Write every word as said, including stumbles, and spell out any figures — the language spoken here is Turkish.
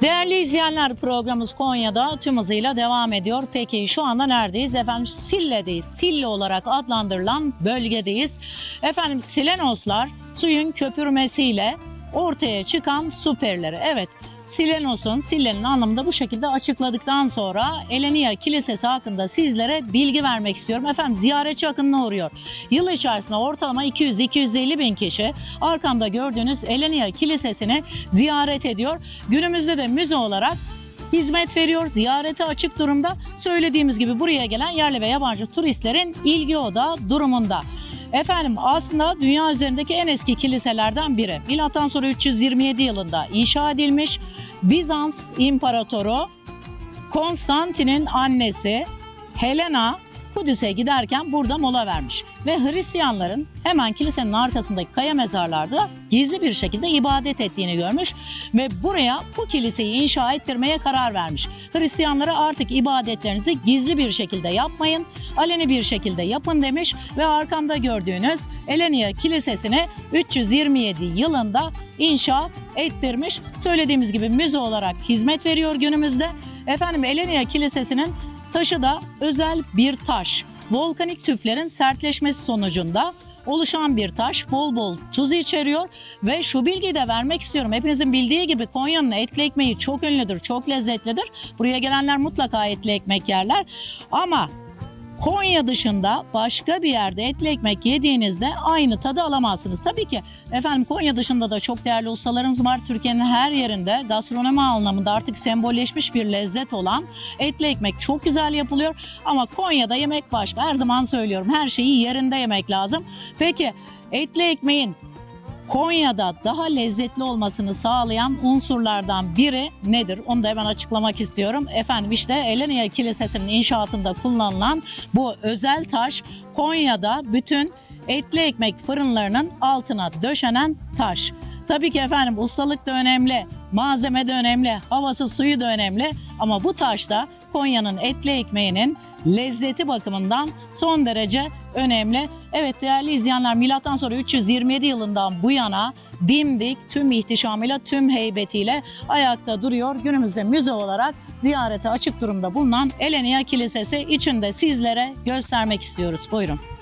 Değerli izleyenler, programımız Konya'da tüm hızıyla devam ediyor. Peki şu anda neredeyiz? Efendim Sille'deyiz. Sille olarak adlandırılan bölgedeyiz. Efendim Silenoslar suyun köpürmesiyle ortaya çıkan su perileri. Evet, Silenos'un, Sille'nin anlamını bu şekilde açıkladıktan sonra Elenia Kilisesi hakkında sizlere bilgi vermek istiyorum. Efendim ziyaretçi akınına uğruyor. Yıl içerisinde ortalama iki yüz iki yüz elli bin kişi arkamda gördüğünüz Elenia Kilisesi'ni ziyaret ediyor. Günümüzde de müze olarak hizmet veriyor, ziyarete açık durumda. Söylediğimiz gibi buraya gelen yerli ve yabancı turistlerin ilgi odağı durumunda. Efendim aslında dünya üzerindeki en eski kiliselerden biri. Milattan sonra üç yüz yirmi yedi yılında inşa edilmiş. Bizans İmparatoru Konstantin'in annesi Helena Kudüs'e giderken burada mola vermiş. Ve Hristiyanların hemen kilisenin arkasındaki kaya mezarlarda gizli bir şekilde ibadet ettiğini görmüş ve buraya bu kiliseyi inşa ettirmeye karar vermiş. Hristiyanlara artık ibadetlerinizi gizli bir şekilde yapmayın, aleni bir şekilde yapın demiş ve arkamda gördüğünüz Elenia Kilisesi'ni üç yüz yirmi yedi yılında inşa ettirmiş. Söylediğimiz gibi müze olarak hizmet veriyor günümüzde. Efendim Elenia Kilisesi'nin taşı da özel bir taş. Volkanik tüflerin sertleşmesi sonucunda oluşan bir taş, bol bol tuz içeriyor ve şu bilgiyi de vermek istiyorum. Hepinizin bildiği gibi Konya'nın etli ekmeği çok ünlüdür, çok lezzetlidir. Buraya gelenler mutlaka etli ekmek yerler. Ama Konya dışında başka bir yerde etli ekmek yediğinizde aynı tadı alamazsınız. Tabii ki efendim Konya dışında da çok değerli ustalarımız var. Türkiye'nin her yerinde gastronomi anlamında artık sembolleşmiş bir lezzet olan etli ekmek çok güzel yapılıyor. Ama Konya'da yemek başka. Her zaman söylüyorum, her şeyi yerinde yemek lazım. Peki etli ekmeğin Konya'da daha lezzetli olmasını sağlayan unsurlardan biri nedir? Onu da hemen açıklamak istiyorum. Efendim işte Elenia Kilisesi'nin inşaatında kullanılan bu özel taş Konya'da bütün etli ekmek fırınlarının altına döşenen taş. Tabii ki efendim ustalık da önemli, malzeme de önemli, havası suyu da önemli ama bu taş da Konya'nın etli ekmeğinin lezzeti bakımından son derece önemli. Evet değerli izleyenler, milattan sonra üç yüz yirmi yedi yılından bu yana dimdik tüm ihtişamıyla, tüm heybetiyle ayakta duruyor. Günümüzde müze olarak ziyarete açık durumda bulunan Elenia Kilisesi içinde sizlere göstermek istiyoruz. Buyurun.